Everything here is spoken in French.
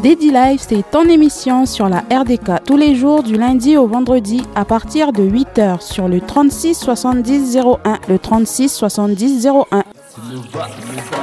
Daddy Life, c'est ton émission sur la RDK tous les jours du lundi au vendredi à partir de 8h sur le 36 70 01, le 36 70 01.